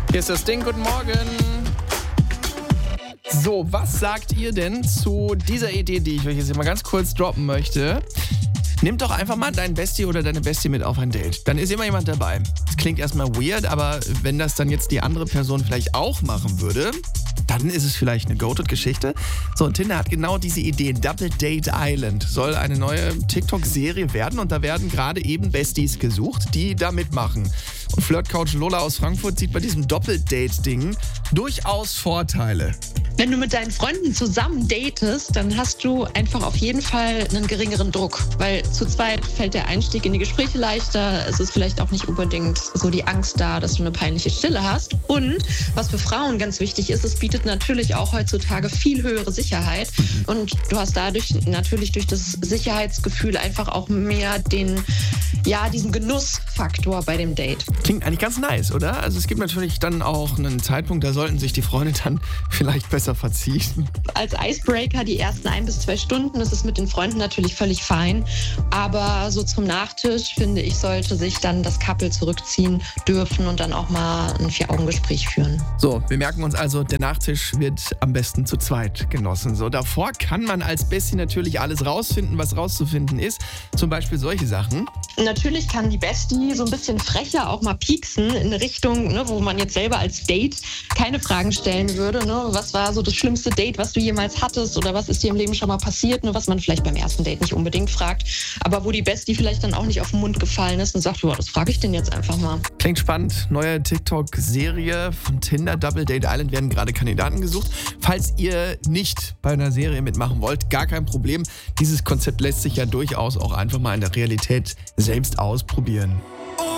Hier ist das Ding, guten Morgen. So, was sagt ihr denn zu dieser Idee, die ich euch jetzt mal ganz kurz droppen möchte? Nehmt doch einfach mal deinen Bestie oder deine Bestie mit auf ein Date. Dann ist immer jemand dabei. Das klingt erstmal weird, aber wenn das dann jetzt die andere Person vielleicht auch machen würde, dann ist es vielleicht eine Goated-Geschichte. So, und Tinder hat genau diese Idee. Double Date Island soll eine neue TikTok-Serie werden und da werden gerade eben Besties gesucht, die da mitmachen. Und Flirtcoach Lola aus Frankfurt sieht bei diesem Doppel-Date-Ding durchaus Vorteile. Wenn du mit deinen Freunden zusammen datest, dann hast du einfach auf jeden Fall einen geringeren Druck, weil zu zweit fällt der Einstieg in die Gespräche leichter. Es ist vielleicht auch nicht unbedingt so die Angst da, dass du eine peinliche Stille hast. Und was für Frauen ganz wichtig ist, es bietet natürlich auch heutzutage viel höhere Sicherheit. Und du hast dadurch natürlich durch das Sicherheitsgefühl einfach auch mehr diesen Genussfaktor bei dem Date. Klingt eigentlich ganz nice, oder? Also es gibt natürlich dann auch einen Zeitpunkt, da sollten sich die Freunde dann vielleicht besser verziehen. Als Icebreaker die ersten 1 bis 2 Stunden, das ist mit den Freunden natürlich völlig fein. Aber so zum Nachtisch, finde ich, sollte sich dann das Couple zurückziehen dürfen und dann auch mal ein 4-Augen-Gespräch führen. So, wir merken uns also, der Nachtisch wird am besten zu zweit genossen. So, davor kann man als Bestie natürlich alles rausfinden, was rauszufinden ist. Zum Beispiel solche Sachen. Natürlich kann die Bestie so ein bisschen frecher auch mal pieksen in eine Richtung, wo man jetzt selber als Date keine Fragen stellen würde. Was war so das schlimmste Date, was du jemals hattest oder was ist dir im Leben schon mal passiert, was man vielleicht beim ersten Date nicht unbedingt fragt, aber wo die Bestie vielleicht dann auch nicht auf den Mund gefallen ist und sagt, das frage ich den jetzt einfach mal. Klingt spannend. Neue TikTok-Serie von Tinder, Double Date Island, werden gerade Kandidaten gesucht. Falls ihr nicht bei einer Serie mitmachen wollt, gar kein Problem. Dieses Konzept lässt sich ja durchaus auch einfach mal in der Realität selbst ausprobieren.